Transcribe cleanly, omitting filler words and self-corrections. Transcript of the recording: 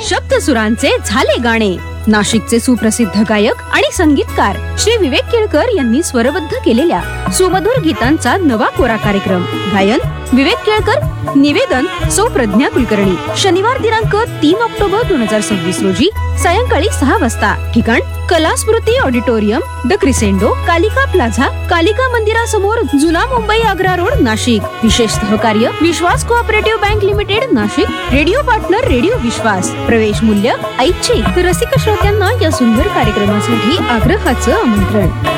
शब्दसुरांचे झाले गाणे. नाशिकचे सुप्रसिद्ध गायक आणि संगीतकार श्री विवेक केळकर यांनी स्वरबद्ध केलेल्या सुमधुर गीतांचा नवा कोरा कार्यक्रम. गायन विवेक केळकर, निवेदन सौ प्रज्ञा कुलकर्णी. शनिवार दिनांक 3 ऑक्टोबर 2026 रोजी सायंकाळी 6 वाजता. ठिकाण कला स्मृती auditorium, the crescendo, Kalika plaza, Kalika मंदिरासमोर, जुना मुंबई आग्रा रोड, नाशिक. विशेष सहकार्य विश्वास cooperative bank limited, Nashik. Radio partner radio विश्वास. प्रवेश मूल्य ऐच्छिक. रसिक श्रोत्यांना या सुंदर कार्यक्रमासाठी आग्रहाचं आमंत्रण.